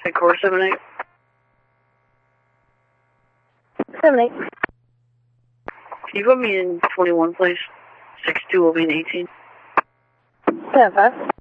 Core 78. 78. Can you put me in 21, please? 62 will be in 18. 75.